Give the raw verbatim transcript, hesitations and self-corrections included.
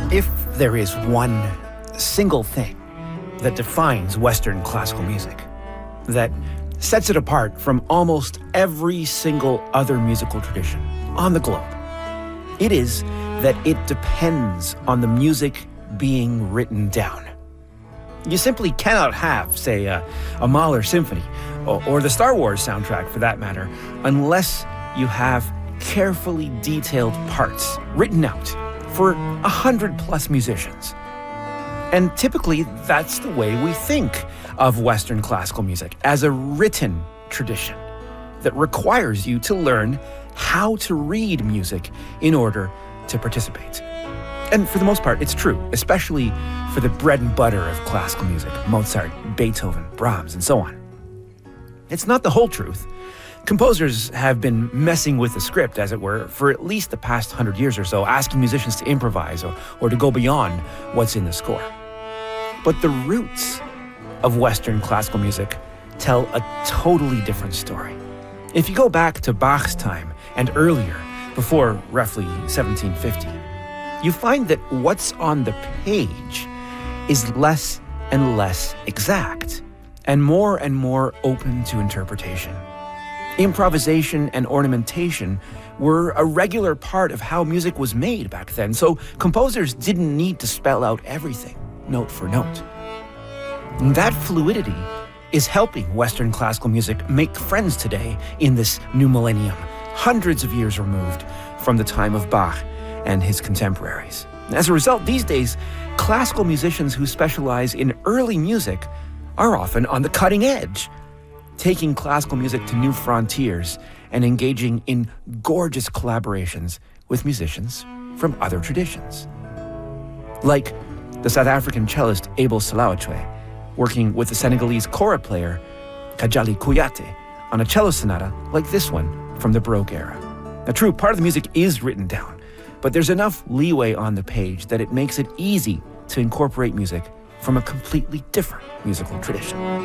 If there is one single thing that defines Western classical music, that sets it apart from almost every single other musical tradition on the globe, it is that it depends on the music being written down. You simply cannot have, say, a, a Mahler symphony, or, or the Star Wars soundtrack for that matter, unless you have carefully detailed parts written out for a hundred plus musicians. And typically, that's the way we think of Western classical music, as a written tradition that requires you to learn how to read music in order to participate. And for the most part, it's true, especially for the bread and butter of classical music, Mozart, Beethoven, Brahms, and so on. It's not the whole truth. Composers have been messing with the script, as it were, for at least the past hundred years or so, asking musicians to improvise or, or to go beyond what's in the score. But the roots of Western classical music tell a totally different story. If you go back to Bach's time and earlier, before roughly seventeen fifty, you find that what's on the page is less and less exact and more and more open to interpretation. Improvisation and ornamentation were a regular part of how music was made back then, so composers didn't need to spell out everything, note for note. And that fluidity is helping Western classical music make friends today in this new millennium, hundreds of years removed from the time of Bach and his contemporaries. As a result, these days, classical musicians who specialize in early music are often on the cutting edge, taking classical music to new frontiers and engaging in gorgeous collaborations with musicians from other traditions. Like the South African cellist Abel Selassie, working with the Senegalese kora player Kajali Kouyaté on a cello sonata like this one from the Baroque era. Now, true, part of the music is written down, but there's enough leeway on the page that it makes it easy to incorporate music from a completely different musical tradition.